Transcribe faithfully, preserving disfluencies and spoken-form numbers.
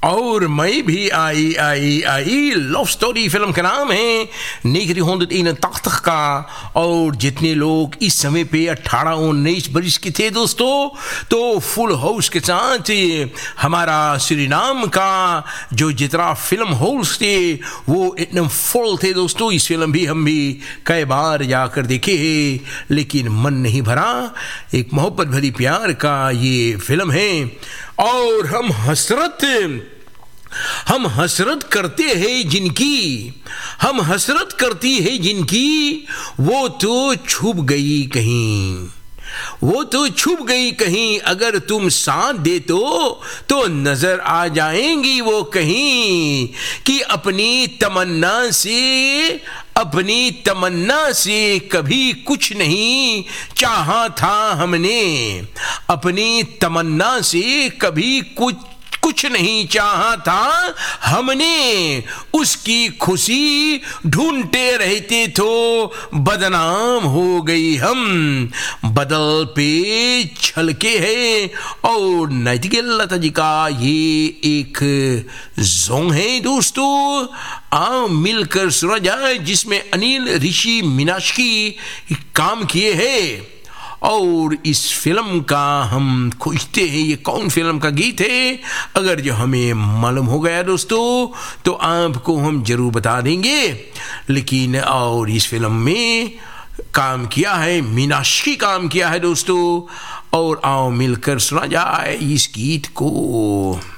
और मैं भी आई आई आई लव स्टोरी फिल्म का नाम है negentienhonderdeenentachtig का। और जितने लोग इस समय पे अठारह उन्नीस बरिस के थे दोस्तों, तो फुल हाउस के साथ हमारा सुरीनाम का जो जितना फिल्म हाउस थे वो एकदम फुल थे दोस्तों। इस फिल्म भी हम भी कई बार जाकर देखे हैं, लेकिन मन नहीं भरा। एक मोहब्बत भरी प्यार का ये फिल्म है और हम हसरत हम हसरत करते हैं जिनकी हम हसरत करती है जिनकी वो तो छुप गई कहीं वो तो छुप गई कहीं। अगर तुम साथ दे तो तो नजर आ जाएंगी वो कहीं। कि अपनी तमन्ना से अपनी तमन्ना से कभी कुछ नहीं चाहा था हमने। अपनी तमन्ना से कभी कुछ कुछ नहीं चाहा था हमने। उसकी खुशी ढूंढते रहते तो बदनाम हो गई हम। बदल पे छलके है। और नैतिकेल लता जी का ये एक सॉन्ग है दोस्तों, आओ मिलकर सुना जाए, जिसमें अनिल ऋषि मीनाक्षी काम किए हैं। और इस फिल्म का हम खोजते हैं ये कौन फिल्म का गीत है। अगर जो हमें मालूम हो गया दोस्तों तो आपको हम जरूर बता देंगे। लेकिन और इस फिल्म में काम किया है मीनाक्षी काम किया है दोस्तों। और आओ मिलकर सुना जाए इस गीत को।